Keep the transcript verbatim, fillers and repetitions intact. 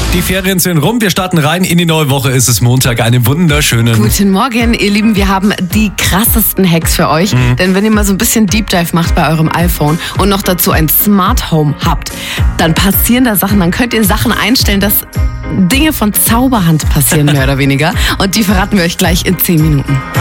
Die Ferien sind rum, wir starten rein in die neue Woche. Es ist Montag, einen wunderschönen... Guten Morgen, ihr Lieben, wir haben die krassesten Hacks für euch. Mhm. Denn wenn ihr mal so ein bisschen Deep Dive macht bei eurem iPhone und noch dazu ein Smart Home habt, dann passieren da Sachen, dann könnt ihr Sachen einstellen, dass Dinge von Zauberhand passieren, mehr oder weniger. Und die verraten wir euch gleich in zehn Minuten.